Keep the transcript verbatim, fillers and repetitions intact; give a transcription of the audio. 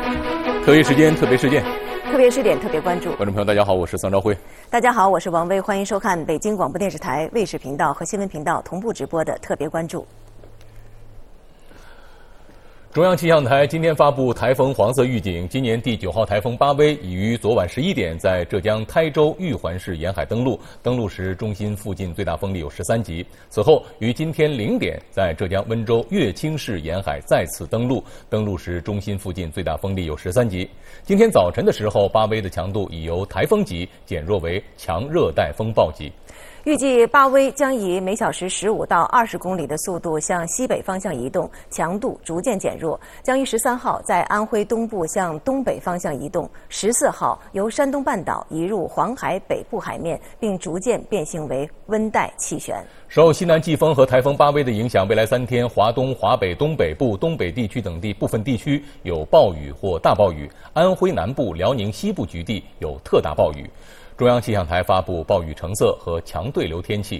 特约时间，特别事件， 特别试点，特别关注。 观众朋友，大家好，我是桑昭辉。 大家好，我是王威，欢迎收看北京广播电视台卫视频道和新闻频道同步直播的特别关注。 中央气象台今天发布台风黄色预警，今年第九号台风巴威已于昨晚十一点在浙江台州玉环市沿海登陆，登陆时中心附近最大风力有十三级。此后于今天零点在浙江温州乐清市沿海再次登陆，登陆时中心附近最大风力有十三级。今天早晨的时候，巴威的强度已由台风级减弱为强热带风暴级。 预计巴威将以每小时十五到二十公里的速度向西北方向移动，强度逐渐减弱，将于十三号在安徽东部向东北方向移动，十四号由山东半岛移入黄海北部海面，并逐渐变形为温带气旋。 受西南季风和台风巴威的影响，未来三天华东、华北、东北部、东北地区等地部分地区有暴雨或大暴雨，安徽南部、辽宁西部局地有特大暴雨。中央气象台发布暴雨橙色和强对流天气，